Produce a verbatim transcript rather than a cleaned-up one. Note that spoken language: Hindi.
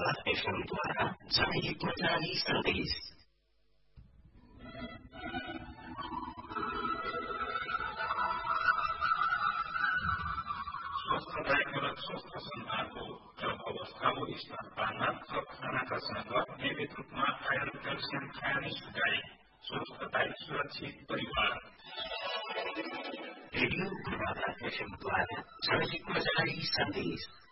प्रभात एफएम द्वारा जनहितमा जारी सन्देश। स्वस्थदायक र स्वस्थ सन्तानको गर्भावस्थाको स्तर पार्न र खानाका साथ नियमित रूपमा आयरन क्याल्सियम खाने सुझाए। स्वस्थदायक सुरक्षित परिवार। रेडियो प्रभात एफएम द्वारा जनहितमा जारी सन्देश।